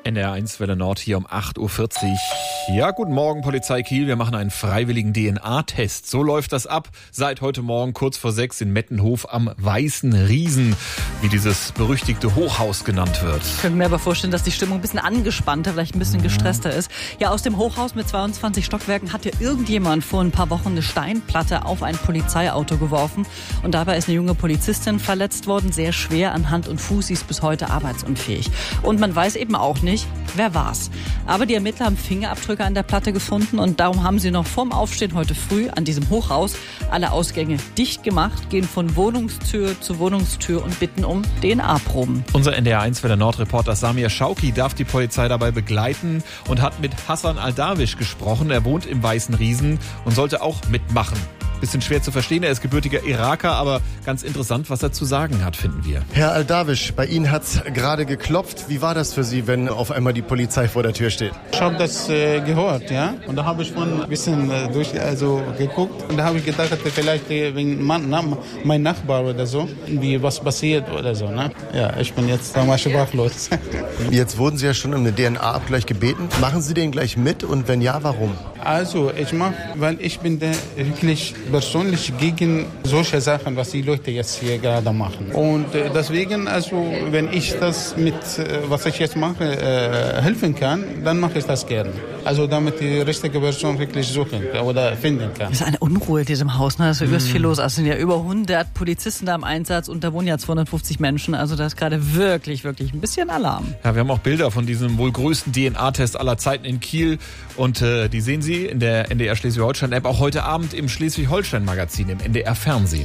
NDR1 Welle Nord hier um 8.40 Uhr. Ja, guten Morgen, Polizei Kiel. Wir machen einen freiwilligen DNA-Test. So läuft das ab seit heute Morgen kurz vor 6 in Mettenhof am Weißen Riesen, wie dieses berüchtigte Hochhaus genannt wird. Ich könnte mir aber vorstellen, dass die Stimmung ein bisschen angespannter, vielleicht ein bisschen gestresster ist. Ja, aus dem Hochhaus mit 22 Stockwerken hat ja irgendjemand vor ein paar Wochen eine Steinplatte auf ein Polizeiauto geworfen. Und dabei ist eine junge Polizistin verletzt worden, sehr schwer an Hand und Fuß. Sie ist bis heute arbeitsunfähig. Und man weiß eben auch nicht, wer war's. Aber die Ermittler haben Fingerabdrücke an der Platte gefunden und darum haben sie noch vorm Aufstehen heute früh an diesem Hochhaus alle Ausgänge dicht gemacht, gehen von Wohnungstür zu Wohnungstür und bitten um DNA-Proben. Unser NDR1 Welle Nord-Reporter Samir Schauki darf die Polizei dabei begleiten und hat mit Hassan Aldawisch gesprochen. Er wohnt im Weißen Riesen und sollte auch mitmachen. Bisschen schwer zu verstehen, er ist gebürtiger Iraker, aber ganz interessant, was er zu sagen hat, finden wir. Herr Aldawisch, bei Ihnen hat's gerade geklopft. Wie war das für Sie, wenn auf einmal die Polizei vor der Tür steht? Ich habe das gehört, ja. Und da habe ich von ein bisschen geguckt. Und da habe ich gedacht, vielleicht wegen mein Nachbar oder so, irgendwie was passiert oder so, ne? Ja, ich bin jetzt mal sprachlos. Jetzt wurden Sie ja schon um einen DNA-Abgleich gebeten. Machen Sie den gleich mit und wenn ja, warum? Also, ich mache, weil ich bin da wirklich persönlich gegen solche Sachen, was die Leute jetzt hier gerade machen. Und deswegen, also, wenn ich das mit, was ich jetzt mache, helfen kann, dann mache ich das gerne. Also, damit die richtige Person wirklich suchen oder finden kann. Es ist eine Unruhe in diesem Haus, ne? Da ist übelst viel los. Also, es sind ja über 100 Polizisten da im Einsatz und da wohnen ja 250 Menschen. Also, da ist gerade wirklich ein bisschen Alarm. Ja, wir haben auch Bilder von diesem wohl größten DNA-Test aller Zeiten in Kiel und die sehen Sie in der NDR Schleswig-Holstein-App auch heute Abend im Schleswig-Holstein-Magazin im NDR-Fernsehen.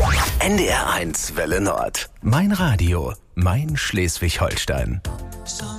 NDR1 Welle Nord. Mein Radio, mein Schleswig-Holstein.